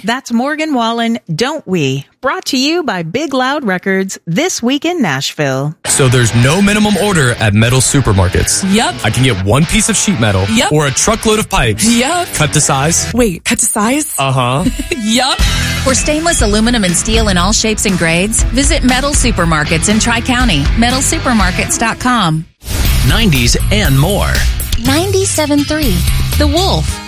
That's Morgan Wallen, Don't We? Brought to you by Big Loud Records, this week in Nashville. So there's no minimum order at metal supermarkets. Yep. I can get one piece of sheet metal. Yep. Or a truckload of pipes. Yep. Cut to size. Wait, cut to size? Uh-huh. Yup. For stainless aluminum and steel in all shapes and grades, visit Metal Supermarkets in Tri-County. MetalSupermarkets.com. 90s and more. 97.3 The Wolf.